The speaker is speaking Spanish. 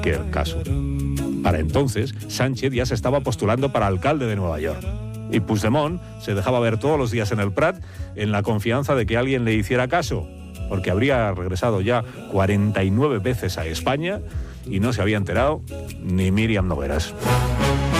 que el caso. Para entonces, Sánchez ya se estaba postulando para alcalde de Nueva York. Y Puigdemont se dejaba ver todos los días en el Prat en la confianza de que alguien le hiciera caso, porque habría regresado ya 49 veces a España y no se había enterado ni Míriam Nogueras.